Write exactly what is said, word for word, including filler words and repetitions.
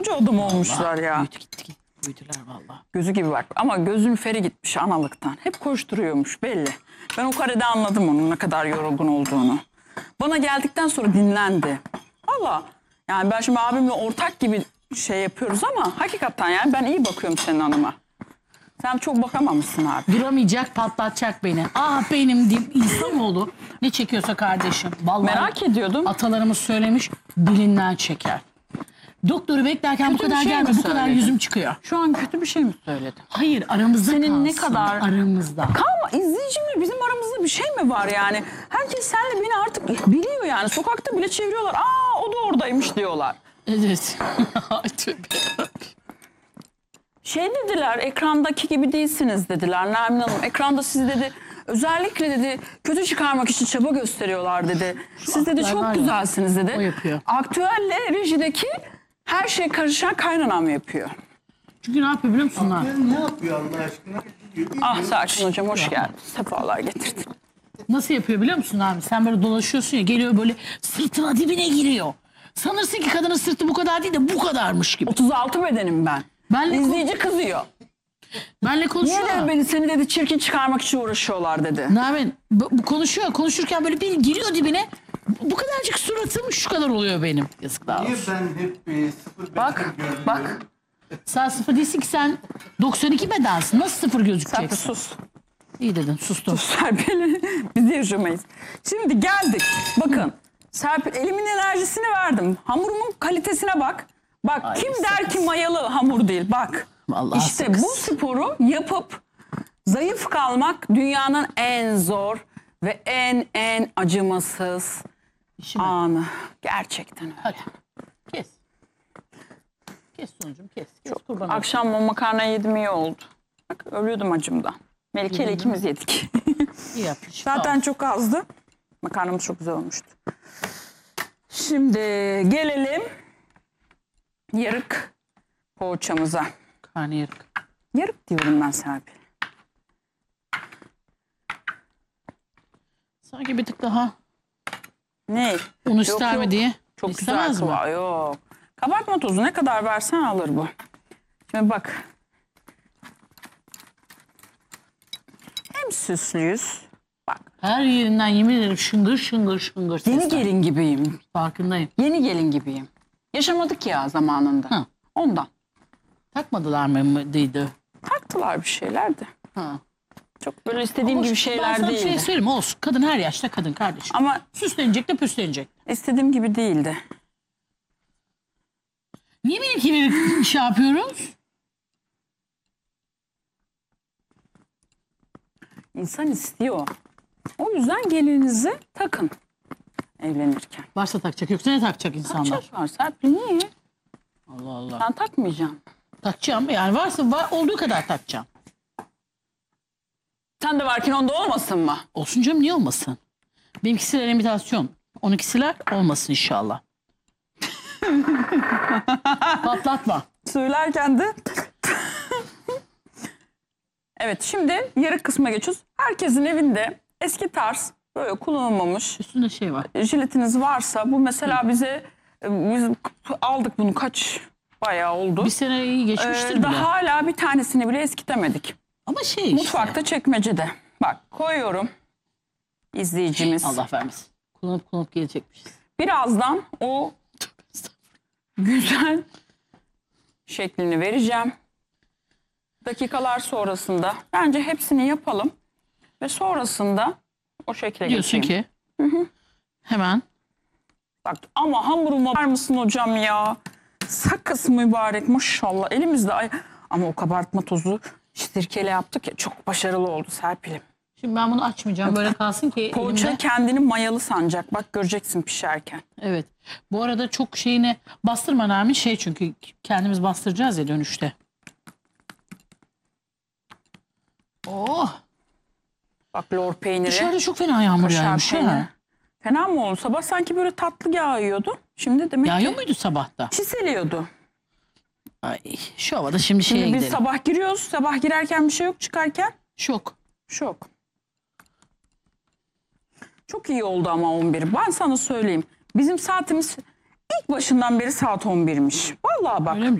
koca adam olmuşlar ya. Büyüdü gitti gitti. Büyüdüler vallahi. Gözü gibi bak ama gözün feri gitmiş analıktan. Hep koşturuyormuş belli. Ben o karede anladım onun ne kadar yorulgun olduğunu. Bana geldikten sonra dinlendi. Valla yani ben şimdi abimle ortak gibi şey yapıyoruz ama hakikaten yani ben iyi bakıyorum senin hanıma. Sen çok bakamamışsın abi. Duramayacak, patlatacak beni. Ah benim deyip insanoğlu ne çekiyorsa kardeşim. Vallahi Merak ediyordum. Atalarımız söylemiş, dilinden çeker. Doktoru beklerken Kötü bu bir kadar şey gelme, mi bu kadar söyledin? yüzüm çıkıyor. Şu an kötü bir şey mi söyledim? Hayır, aramızda Senin kalsın. ne kadar- Aramızda. Ama izleyicimle bizim aramızda bir şey mi var yani? Herkes senle beni artık biliyor yani. Sokakta bile çeviriyorlar. Aa o da oradaymış diyorlar. Evet. Ay tövbe. Şey dediler, ekrandaki gibi değilsiniz dediler Nermin Hanım. Ekranda siz dedi özellikle dedi kötü çıkarmak için çaba gösteriyorlar dedi. Siz dedi aklar var çok ya, güzelsiniz dedi. o yapıyor. Aktüelle rejideki her şey karışan kaynanam yapıyor. Çünkü ne yapıyor biliyor musun lan? Ne yapıyor Allah aşkına? Ah Selçuk hocam hoş geldin. Sefalar getirdin. Nasıl yapıyor biliyor musun abi? Sen böyle dolaşıyorsun ya, geliyor böyle sırtına dibine giriyor. Sanırsın ki kadının sırtı bu kadar değil de bu kadarmış gibi. otuz altı bedenim ben. Benle, kon- İzleyici kızıyor. benle Niye konuşuyor. dedi beni seni dedi çirkin çıkarmak için uğraşıyorlar dedi. Nermin bu, bu konuşuyor. Konuşurken böyle bir giriyor dibine. Bu kadarcık suratım şu kadar oluyor benim. Yazıklar Niye olsun. ben hep e, sıfır Bak beden görünüyorum? bak. Sen sıfır değilsin ki, sen doksan iki bedensin. Nasıl sıfır Sen de gözükeceksin? sus. İyi dedin, sustum. Serpil'i biz yaşamayız. Şimdi geldik. Bakın Serpil elimin enerjisini verdim. Hamurumun kalitesine bak. Bak Ay, kim sakız. der ki mayalı hamur değil. Bak Vallahi işte sakız. bu sporu yapıp zayıf kalmak dünyanın en zor ve en en acımasız İşime. anı. Gerçekten öyle. Hadi. Kes. Kes sonucum, kes. Kes kurban olayım. Akşam o makarna yedim iyi oldu. Bak ölüyordum acımdan. Melike ile Yedin mi? ikimiz yedik. İyi yapmış. Zaten çok azdı. Makarnamız çok güzel olmuştu. Şimdi gelelim yarık poğaçamıza. Karnıyarık. Yarık diyorum ben Serpil. Sanki bir tık daha Ne? un Yok, ister yok. mi diye. Çok İstemez güzel mi? kıvam. Yok. Kabartma tozu ne kadar versen alır bu. Şimdi bak. Hem süslüyüz. Bak. Her yerinden yemin ederim şıngır şıngır şıngır Yeni sesler. gelin gibiyim. Farkındayım. Yeni gelin gibiyim. Yaşamadık ya zamanında. Hı. Ondan. Takmadılar mı değildi? Taktılar bir şeyler de. Ha. Çok böyle istediğim Ama gibi şu- şeyler ben sana bir değildi. şey söyleyeyim mi? Olsun. Kadın her yaşta kadın kardeşim. Ama Süslenecek de püslenecek. istediğim gibi değildi. Niye benimkileri şey yapıyoruz? İnsan istiyor. O yüzden gelinizi takın evlenirken. Varsa takacak, yoksa ne takacak insanlar? Kaç yaş var Serpil niye? Allah Allah. Ben takmayacağım. Takacağım yani, varsa var, olduğu kadar takacağım. Sen de varken onda olmasın mı? Olsun canım, niye olmasın? Benimkisiler imitasyon. Onunkisiler olmasın inşallah. Patlatma. Söylerken de... Evet şimdi yarık kısmına geçiyoruz. Herkesin evinde eski tarz böyle kullanılmamış Üstünde şey var. jiletiniz varsa bu mesela bize biz aldık bunu kaç bayağı oldu. Bir sene iyi geçmiştir Ee, bile. daha hala bir tanesini bile eskitemedik. Ama şey işte. Mutfakta çekmecede. Bak koyuyorum izleyicimiz. Allah vermesin. Kullanıp kullanıp gelecekmişiz. Birazdan o güzel şeklini vereceğim. Dakikalar sonrasında bence hepsini yapalım ve sonrasında o şekle Diyorsun geçeyim. ki hemen Bak ama hamuruma var mısın hocam ya? Sakız mübarek maşallah elimizde ay ama o kabartma tozu sirkeyle yaptık ya çok başarılı oldu Serpil'im. şimdi ben bunu açmayacağım, böyle kalsın ki Poğaça elimde. kendini mayalı sanacak. Bak göreceksin pişerken. Evet. Bu arada çok şeyini bastırma Nermin, şey, çünkü kendimiz bastıracağız ya dönüşte. Oh. Bak lor peyniri. Dışarıda çok fena yağmur kaşar yağmış peyniri. ya. Fena mı oldu? Sabah sanki böyle tatlı yağıyordu. Şimdi demek Yağıyor ki muydu sabahta? çiseliyordu. Ay, şu havada şimdi şeye Şimdi biz gidelim. sabah giriyoruz. Sabah girerken bir şey yok. Çıkarken Şok. şok. Çok iyi oldu ama on bir. Ben sana söyleyeyim. Bizim saatimiz ilk başından beri saat on birmiş. Vallahi bak. Öyle mi?